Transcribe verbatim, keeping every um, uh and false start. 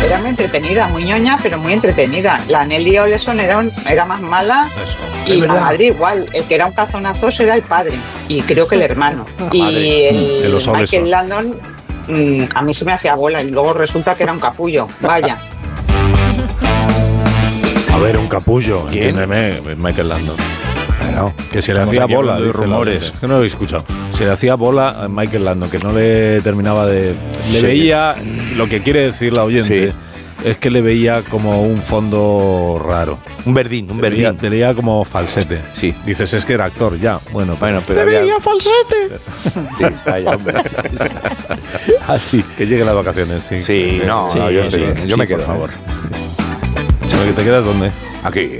era muy entretenida, muy ñoña, pero muy entretenida. La Nelly Oleson era, un, era más mala. Eso, y es la verdad. madre igual. El que era un cazonazo era el padre. Y creo que el hermano. y Madre. el, El oso Oleson. Michael Landon, mmm, a mí se me hacía bola. Y luego resulta que era un capullo. Vaya. A ver, un capullo. ¿Quién? Entiéndeme, Michael Landon. Claro. Que se le Estamos hacía aquí bola, hablando de dice rumores. rumores. Que no lo habéis escuchado. Se le hacía bola a Michael Landon, que no le terminaba de. Le Sí. veía. Lo que quiere decir la oyente Sí. es que le veía como un fondo raro. Un verdín, un Se veía, verdín. te veía como falsete. Sí. Dices, es que era actor, ya. Bueno, Bueno, pero te había- veía falsete. Sí, vaya, hombre. Así, que lleguen las vacaciones, sí. Sí, no, Sí, no, yo, sí, estoy- sí, yo me por quedo, favor. ¿eh? ¿Te quedas dónde? Aquí.